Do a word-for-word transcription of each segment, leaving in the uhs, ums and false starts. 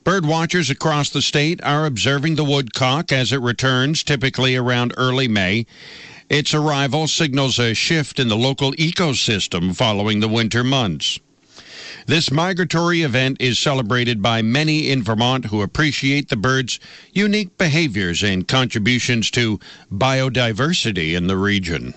Bird watchers across the state are observing the woodcock as it returns, typically around early May. Its arrival signals a shift in the local ecosystem following the winter months. This migratory event is celebrated by many in Vermont who appreciate the bird's unique behaviors and contributions to biodiversity in the region.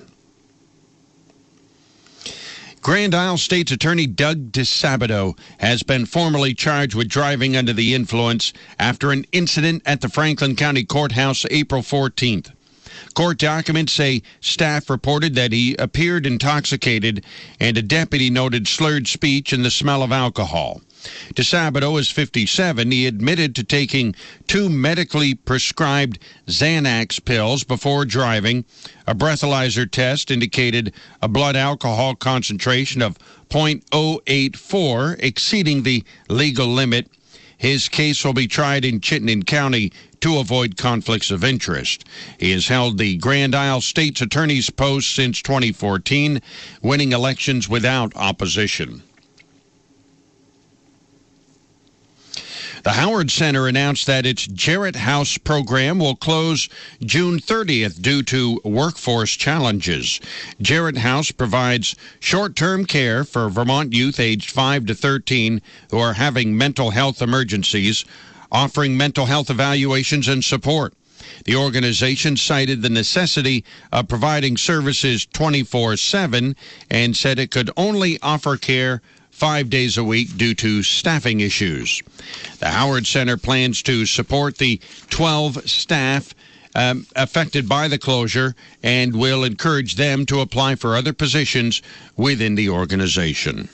Grand Isle State's Attorney Doug DeSabato has been formally charged with driving under the influence after an incident at the Franklin County Courthouse April fourteenth. Court documents say staff reported that he appeared intoxicated and a deputy noted slurred speech and the smell of alcohol. DeSabato is fifty-seven. He admitted to taking two medically prescribed Xanax pills before driving. A breathalyzer test indicated a blood alcohol concentration of point oh eight four, exceeding the legal limit. His case will be tried in Chittenden County to avoid conflicts of interest. He has held the Grand Isle State's Attorney's post since twenty fourteen, winning elections without opposition. The Howard Center announced that its Jarrett House program will close June thirtieth due to workforce challenges. Jarrett House provides short-term care for Vermont youth aged five to thirteen who are having mental health emergencies, offering mental health evaluations and support. The organization cited the necessity of providing services twenty-four seven and said it could only offer care five days a week due to staffing issues. The Howard Center plans to support the twelve staff um, affected by the closure and will encourage them to apply for other positions within the organization.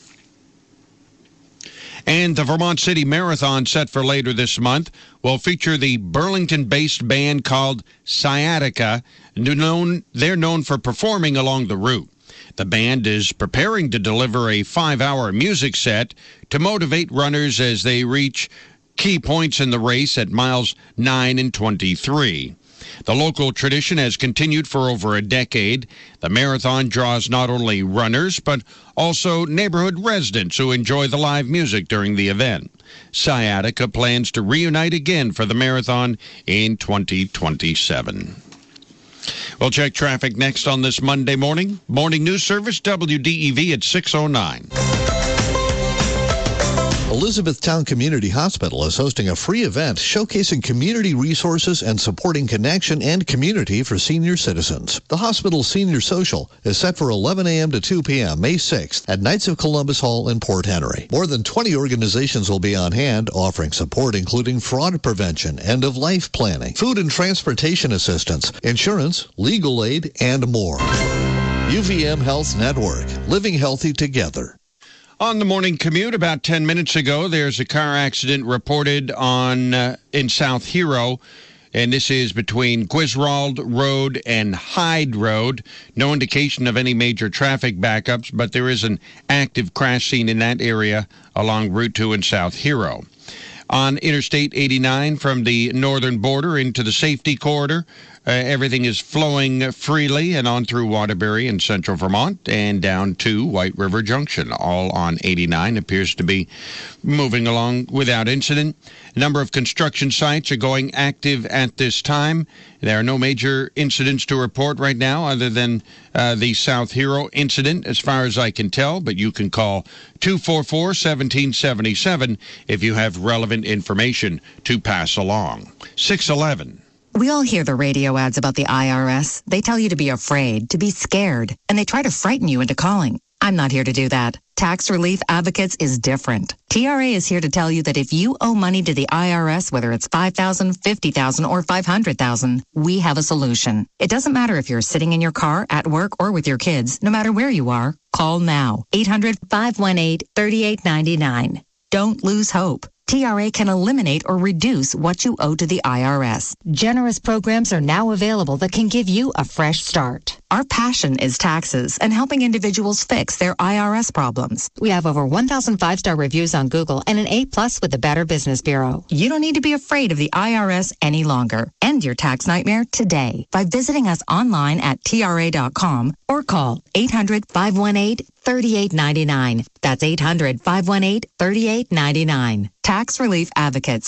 And the Vermont City Marathon, set for later this month, will feature the Burlington-based band called Sciatica. Known, they're known for performing along the route. The band is preparing to deliver a five-hour music set to motivate runners as they reach key points in the race at miles nine and twenty-three. The local tradition has continued for over a decade. The marathon draws not only runners, but also neighborhood residents who enjoy the live music during the event. Sciatica plans to reunite again for the marathon in twenty twenty-seven. We'll check traffic next on this Monday morning. Morning News Service, W D E V at six oh nine. Elizabethtown Community Hospital is hosting a free event showcasing community resources and supporting connection and community for senior citizens. The hospital's senior social is set for eleven a.m. to two p.m. May sixth at Knights of Columbus Hall in Port Henry. More than twenty organizations will be on hand offering support including fraud prevention, end-of-life planning, food and transportation assistance, insurance, legal aid, and more. U V M Health Network, living healthy together. On the morning commute, about ten minutes ago, there's a car accident reported on uh, in South Hero, and this is between Griswold Road and Hyde Road. No indication of any major traffic backups, but there is an active crash scene in that area along Route two in South Hero. On Interstate eighty-nine from the northern border into the safety corridor, Uh, everything is flowing freely and on through Waterbury in central Vermont and down to White River Junction. All on eighty-nine appears to be moving along without incident. A number of construction sites are going active at this time. There are no major incidents to report right now other than uh, the South Hero incident as far as I can tell, but you can call two four four, one seven seven seven if you have relevant information to pass along. six eleven. We all hear the radio ads about the I R S. They tell you to be afraid, to be scared, and they try to frighten you into calling. I'm not here to do that. Tax Relief Advocates is different. T R A is here to tell you that if you owe money to the I R S, whether it's five thousand dollars, fifty thousand dollars, or five hundred thousand dollars, we have a solution. It doesn't matter if you're sitting in your car, at work, or with your kids. No matter where you are, call now. eight hundred, five one eight, three eight nine nine. Don't lose hope. T R A can eliminate or reduce what you owe to the I R S. Generous programs are now available that can give you a fresh start. Our passion is taxes and helping individuals fix their I R S problems. We have over one thousand five-star reviews on Google and an A plus with the Better Business Bureau. You don't need to be afraid of the I R S any longer. End your tax nightmare today by visiting us online at T R A dot com or call eight hundred, five one eight, three eight nine nine. That's eight hundred, five one eight, three eight nine nine. Tax Relief Advocates.